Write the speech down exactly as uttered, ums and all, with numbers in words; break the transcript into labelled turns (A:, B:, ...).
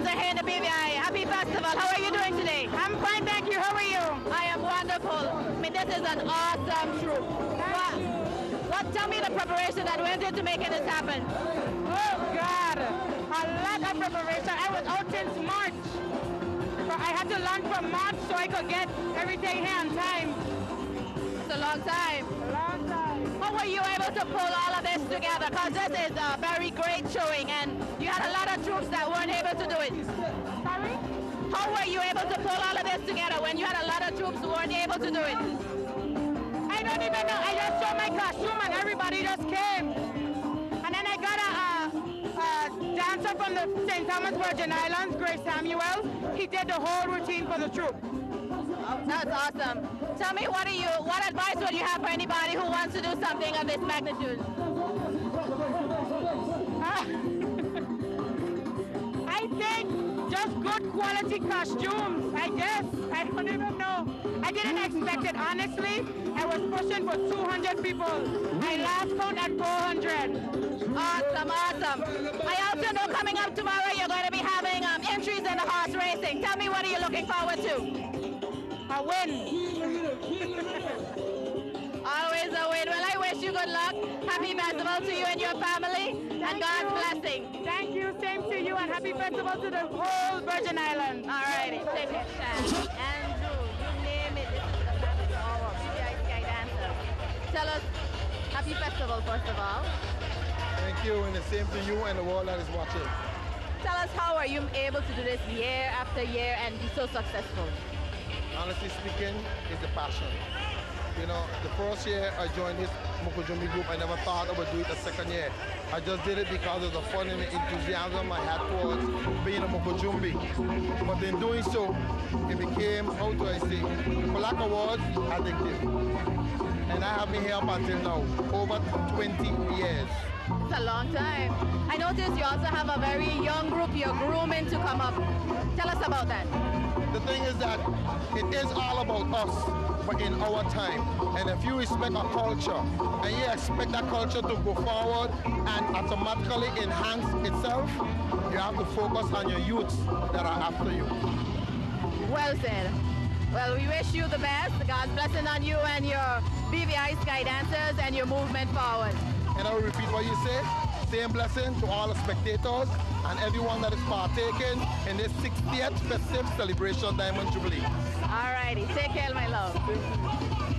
A: Dancer here in the B V I. Happy festival. How are you doing today?
B: I'm fine, thank you. How are you?
A: I am wonderful. I mean, this is an awesome troupe. What, what, tell me the preparation that went into making this happen.
B: Oh, God. A lot of preparation. I was out since March. So I had to learn from March so I could get everything here on time.
A: It's a long time.
B: A long time.
A: How were you able to pull all of this together? Because this is a very great showing and you had a lot of troops that weren't able to do it.
B: Sorry?
A: How were you able to pull all of this together when you had a lot of troops who weren't able to do it?
B: I don't even know. I just showed my costume and everybody just came. And then I got a, a, a dancer from the Saint Thomas Virgin Islands, Grace Samuel. He did the whole routine for the troop.
A: Oh, that's awesome. Tell me, what do you, what advice would you have for anybody who wants to do something of this magnitude?
B: Uh, I think just good quality costumes, I guess. I don't even know. I didn't expect it, honestly. I was pushing for two hundred people. I last count at four hundred.
A: Awesome, awesome. I also know coming up tomorrow you're going to be having um, entries in the horse racing. Tell me, what are you looking forward to?
B: A win.
A: Always a win. Well, I wish you good luck. Happy festival to you and your family, and God's blessing.
B: Thank you. Same to you, and happy festival to the whole Virgin Islands.
A: All righty. Take it, Shan. Andrew, you name it. This is the last hour. B V I Sky Dancers. Tell us, happy festival, first of all.
C: Thank you, and the same to you and the world that is watching.
A: Tell us, how are you able to do this year after year and be so successful?
C: Honestly speaking, it's the passion. You know, the first year I joined this Mukujumbi group, I never thought I would do it the second year. I just did it because of the fun and the enthusiasm I had towards being a Mukujumbi. But in doing so, it became, how do I say, for lack of words, addictive. And I have been here up until now, over twenty years.
A: It's a long time. I noticed you also have a very young group you're grooming to come up. Tell us about that.
C: The thing is that it is all about us, but in our time. And if you respect our culture and you expect that culture to go forward and automatically enhance itself, you have to focus on your youths that are after you.
A: Well said. Well, we wish you the best. God's blessing on you and your B V I Sky Dancers and your movement forward.
C: And I will repeat what you say. Same blessing to all the spectators and everyone that is partaking in this sixtieth festive celebration Diamond Jubilee.
A: All righty. Take care, my love.